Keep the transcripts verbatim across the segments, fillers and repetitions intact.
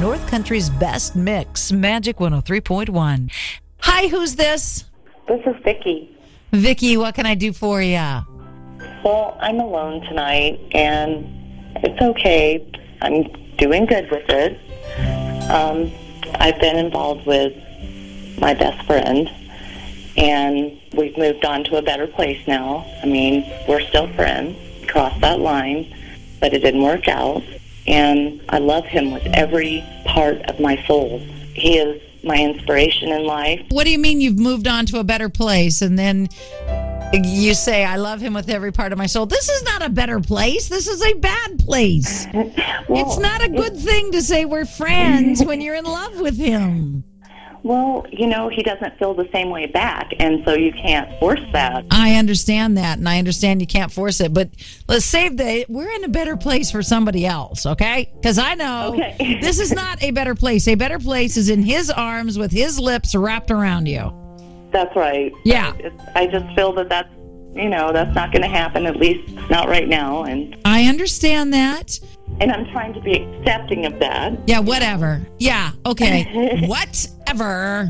North Country's best mix, Magic one oh three point one. Hi, who's this? This is Vicki. Vicki, what can I do for you? Well, I'm alone tonight, and it's okay. I'm doing good with it. Um, I've been involved with my best friend, and we've moved on to a better place now. I mean, we're still friends. Crossed that line, but it didn't work out. And I love him with every part of my soul. He is my inspiration in life. What do you mean you've moved on to a better place and then you say, I love him with every part of my soul? This is not a better place. This is a bad place. Well, it's not a good thing to say we're friends when you're in love with him. Well, you know, he doesn't feel the same way back, and so you can't force that. I understand that, and I understand you can't force it, but let's save the, we're in a better place for somebody else, okay? Because I know okay. This is not a better place. A better place is in his arms with his lips wrapped around you. That's right. Yeah. It's, I just feel that that's, you know, that's not going to happen, at least not right now. And I understand that. And I'm trying to be accepting of that. Yeah, whatever. Yeah, okay. Whatever.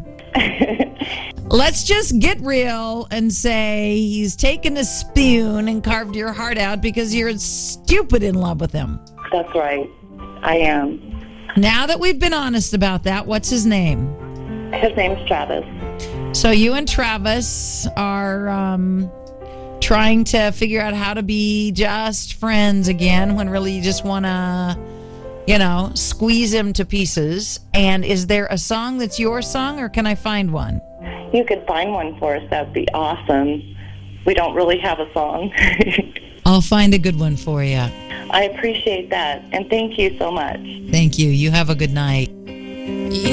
Let's just get real and say he's taken a spoon and carved your heart out because you're stupid in love with him. That's right. I am. Now that we've been honest about that, what's his name? His name's Travis. So you and Travis are um, trying to figure out how to be just friends again when really you just want to, you know, squeeze him to pieces. And is there a song that's your song, or can I find one? You could find one for us. That'd be awesome. We don't really have a song. I'll find a good one for you. I appreciate that. And thank you so much. Thank you. You have a good night.